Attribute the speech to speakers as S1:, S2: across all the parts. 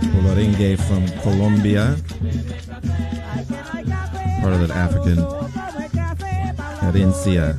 S1: Bolorengue from Colombia, part of that African herencia.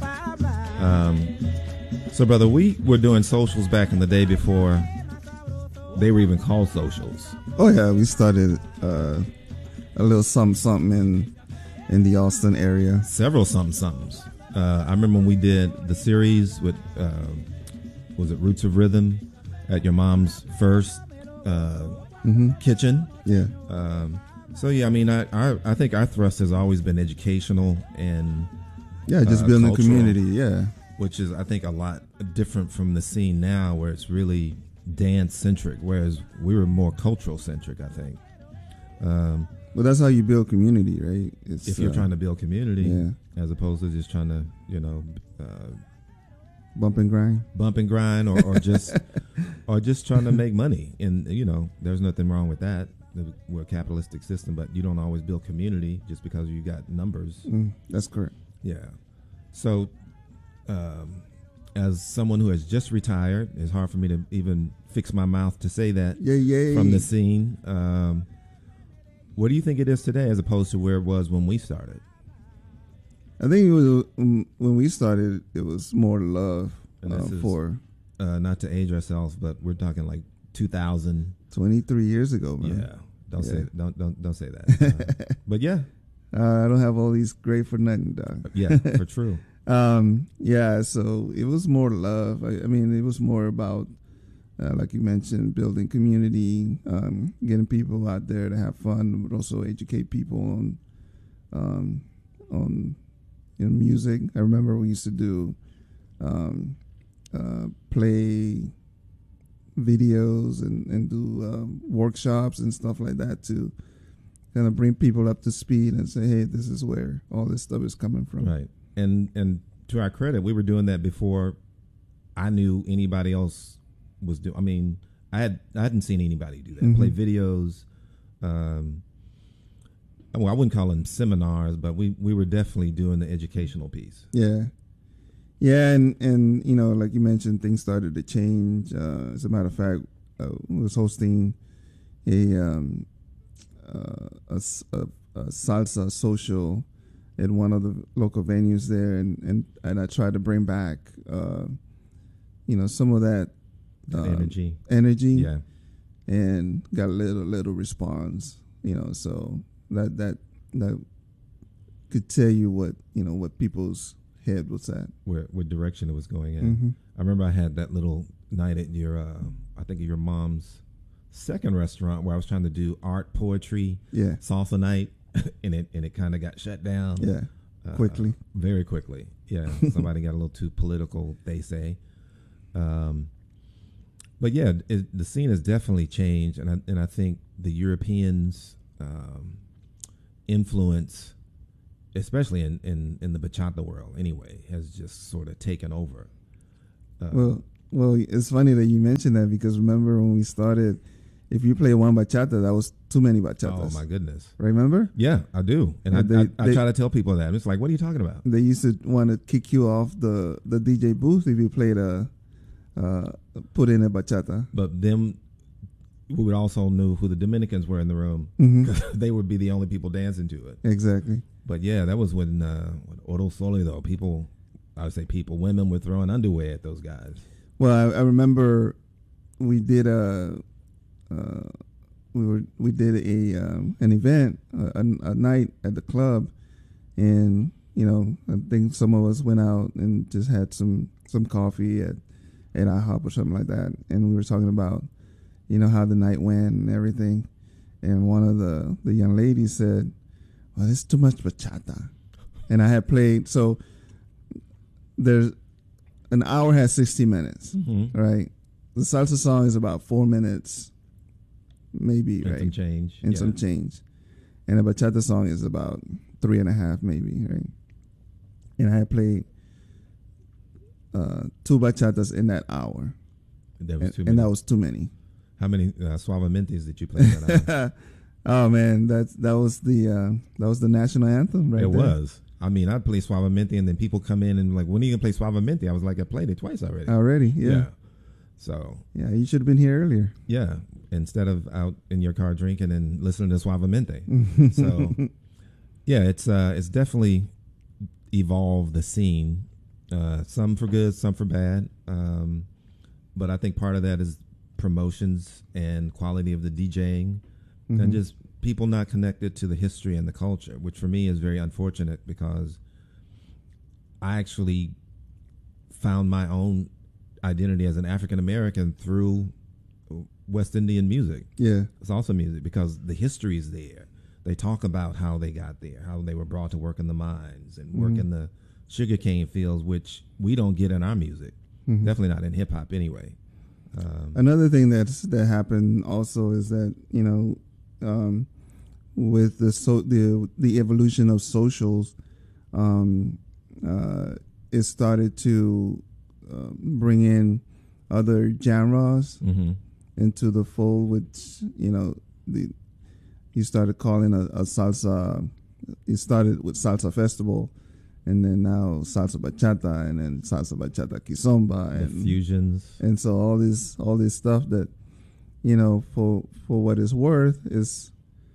S1: So, brother, we were doing socials back in the day before they were even called socials.
S2: Oh yeah, we started a little something in the Austin area.
S1: Several somethings. I remember when we did the series with was it Roots of Rhythm at your mom's first kitchen.
S2: Yeah.
S1: So yeah, I mean, I think our thrust has always been educational and
S2: just building
S1: cultural,
S2: community. Yeah,
S1: which is I think a lot different from the scene now, where it's really dance centric, whereas we were more cultural centric. I think.
S2: Well, that's how you build community, right? It's,
S1: if you're trying to build community, as opposed to just trying to,
S2: bump and grind,
S1: or just or just trying to make money. And there's nothing wrong with that. We're a capitalistic system, but you don't always build community just because you got numbers.
S2: That's correct.
S1: Yeah. So, as someone who has just retired, it's hard for me to even fix my mouth to say that from the scene. What do you think it is today as opposed to where it was when we started?
S2: I think it was when we started, it was more love for.
S1: Not to age ourselves, but we're talking like 2000.
S2: 23 years ago, man.
S1: Yeah. Don't say that. But yeah.
S2: I don't have all these great for nothing, dog.
S1: Yeah, for true.
S2: So it was more love. I mean, it was more about, like you mentioned, building community, getting people out there to have fun, but also educate people on music. I remember we used to do play videos and do workshops and stuff like that to kind of bring people up to speed and say, hey, this is where all this stuff is coming from.
S1: Right. And to our credit, we were doing that before I knew anybody else was doing. I mean, I hadn't seen anybody do that. Play videos. Well, I wouldn't call them seminars, but we were definitely doing the educational piece.
S2: Yeah. Yeah, and like you mentioned, things started to change. As a matter of fact, I was hosting a salsa social at one of the local venues there, and I tried to bring back, some of that energy,
S1: yeah,
S2: and got a little response, so that could tell you what people's head was at,
S1: what direction it was going in. I remember I had that little night at your I think your mom's second restaurant where I was trying to do art, poetry, salsa night, and it kind of got shut down.
S2: Yeah, quickly,
S1: very quickly. Yeah, somebody got a little too political, they say. But yeah, the scene has definitely changed, and I think the Europeans' influence, especially in the bachata world, anyway, has just sort of taken over.
S2: Well, it's funny that you mentioned that, because remember when we started, if you play one bachata, that was too many bachatas.
S1: Oh my goodness!
S2: Remember?
S1: Yeah, I do, and I try to tell people that. It's like, what are you talking about?
S2: They used to want to kick you off the DJ booth if you played put in a bachata.
S1: But then we would also know who the Dominicans were in the room. They would be the only people dancing to it.
S2: Exactly.
S1: But yeah, that was when Oro Solido, women were throwing underwear at those guys.
S2: Well, I remember we did an event, a night at the club, and I think some of us went out and just had some coffee at IHOP or something like that, and we were talking about how the night went and everything, and one of the young ladies said, well, it's too much bachata. And I had played, so there's an hour has 60 minutes, right? The salsa song is about 4 minutes, maybe,
S1: and
S2: right?
S1: Some change.
S2: And some change. And a bachata song is about 3.5, maybe, right? And I had played 2 bachatas in that hour.
S1: That was too many.
S2: And that was too many.
S1: How many Suavemente's did you play that hour?
S2: Oh man, that was the national anthem, right?
S1: It was. I mean, I'd play Suavemente, and then people come in and like, when are you gonna play Suavemente? I was like, I played it twice already.
S2: Yeah.
S1: So
S2: yeah, you should have been here earlier.
S1: Yeah, instead of out in your car drinking and listening to Suavemente. So yeah, it's definitely evolved the scene, some for good, some for bad. But I think part of that is promotions and quality of the DJing, and just people not connected to the history and the culture, which for me is very unfortunate because I actually found my own identity as an African American through West Indian music.
S2: Yeah,
S1: salsa music, because the history is there. They talk about how they got there, how they were brought to work in the mines and work in the sugarcane fields, which we don't get in our music. Definitely not in hip hop anyway.
S2: Another thing that happened also is that, you know, with the evolution of socials, it started to bring in other genres into the fold, which, you know, he started calling a salsa. He started with salsa festival, and then now salsa bachata, and then salsa bachata kizomba, and
S1: fusions,
S2: and so all this stuff that, you know, for what it's worth is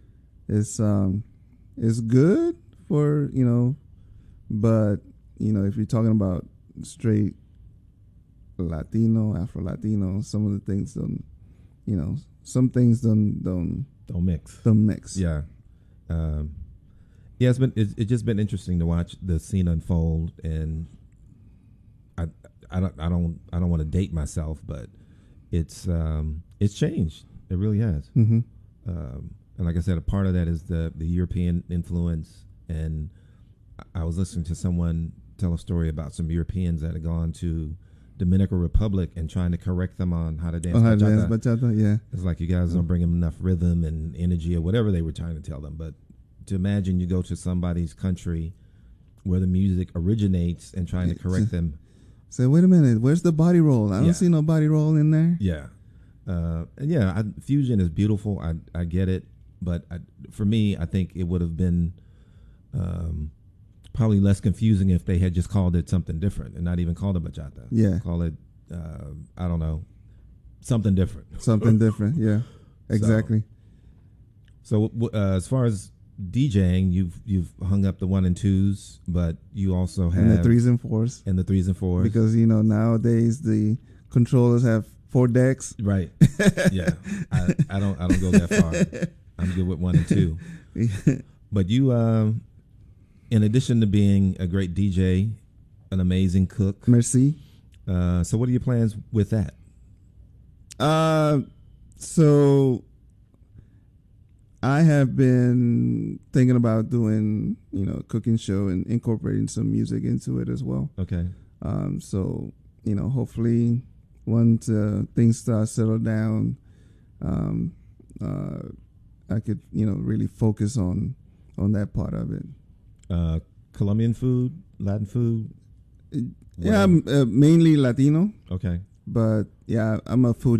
S2: good for, you know, but, you know, if you're talking about straight Latino, Afro Latino, some of the things don't, you know, some things don't mix.
S1: Yeah. Yeah, it's just been interesting to watch the scene unfold, and I don't want to date myself, but it's changed. It really has. And like I said, a part of that is the European influence. And I was listening to someone tell a story about some Europeans that had gone to Dominican Republic and trying to correct them on how to dance
S2: bachata. Yeah,
S1: it's like, you guys don't bring them enough rhythm and energy, or whatever they were trying to tell them. But to imagine you go to somebody's country where the music originates and trying to correct them.
S2: Say, wait a minute, where's the body roll? I don't see no body roll in there.
S1: Yeah. And yeah, fusion is beautiful. I get it. But for me, I think it would have been probably less confusing if they had just called it something different and not even called it bachata.
S2: Yeah.
S1: Call it, I don't know, something different.
S2: Something different, yeah. Exactly.
S1: So as far as DJing, you've hung up the 1 and 2s, but you also have...
S2: And the 3s and 4s.
S1: And the 3s and 4s.
S2: Because, you know, nowadays the controllers have 4 decks.
S1: Right. Yeah. I don't go that far. I'm good with 1 and 2. But you, in addition to being a great DJ, an amazing cook.
S2: Merci.
S1: So what are your plans with that?
S2: So I have been thinking about doing, you know, a cooking show and incorporating some music into it as well.
S1: Okay.
S2: So, you know, hopefully once things start settle down, I could, you know, really focus on that part of it.
S1: Colombian food, Latin food?
S2: Yeah, mainly Latino.
S1: Okay.
S2: But yeah, I'm a foodie